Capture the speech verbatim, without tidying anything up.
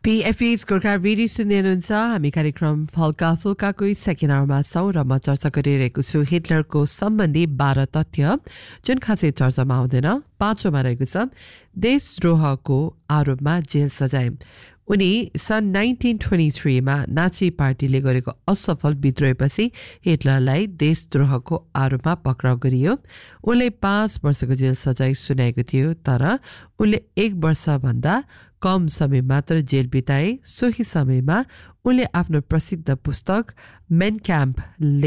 PFS Gorkha radio सुन्दै हुनुहुन्छ हामी कार्यक्रम हल्का फुल्काको सेकेन्ड आवरमा छौँ र म चर्चा गरिरहेको छु हिटलरको सम्बन्धी बाह्र तथ्य जुन खासै चर्चामा आउँदैन। पाँचौँमा रहेको छ देशद्रोहको आरोपमा जेल सजाय। उनी सन् नाइन्टिन ट्वेन्टी थ्रीमा नाची पार्टीले गरेको असफल विद्रोहपछि हिटलरलाई देशद्रोहको आरोपमा पक्राउ गरियो। उनले पाँच वर्षको जेल सजाय सुनाएको थियो, तर उनले एक वर्षभन्दा कम समय मात्र जेल बिताए। सोही समयमा उनले आफ्नो प्रसिद्ध पुस्तक मेन क्याम्प